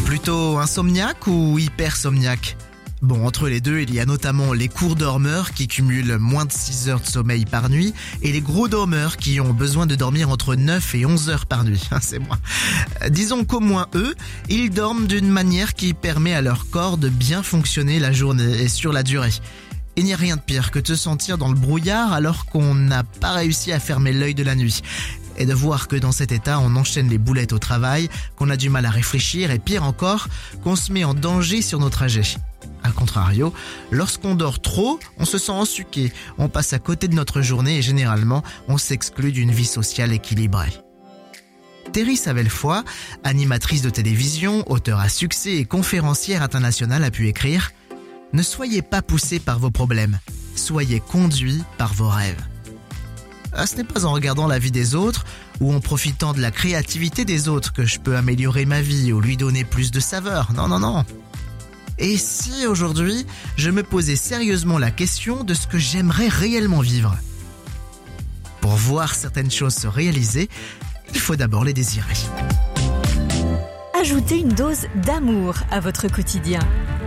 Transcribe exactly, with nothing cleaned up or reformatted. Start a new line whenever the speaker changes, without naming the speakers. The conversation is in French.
Plutôt insomniaque ou hypersomniaque ? Bon, entre les deux, il y a notamment les courts dormeurs qui cumulent moins de six heures de sommeil par nuit et les gros dormeurs qui ont besoin de dormir entre neuf et onze heures par nuit. C'est moi. Disons qu'au moins eux, ils dorment d'une manière qui permet à leur corps de bien fonctionner la journée et sur la durée. Il n'y a rien de pire que de se sentir dans le brouillard alors qu'on n'a pas réussi à fermer l'œil de la nuit. Et de voir que dans cet état, on enchaîne les boulettes au travail, qu'on a du mal à réfléchir et pire encore, qu'on se met en danger sur nos trajets. A contrario, lorsqu'on dort trop, on se sent ensuqué, on passe à côté de notre journée et généralement, on s'exclut d'une vie sociale équilibrée. Terry Savelfoy, animatrice de télévision, auteure à succès et conférencière internationale, a pu écrire « Ne soyez pas poussés par vos problèmes, soyez conduits par vos rêves ». Ce n'est pas en regardant la vie des autres ou en profitant de la créativité des autres que je peux améliorer ma vie ou lui donner plus de saveur. Non, non, non. Et si aujourd'hui, je me posais sérieusement la question de ce que j'aimerais réellement vivre ? Pour voir certaines choses se réaliser, il faut d'abord les désirer.
Ajoutez une dose d'amour à votre quotidien.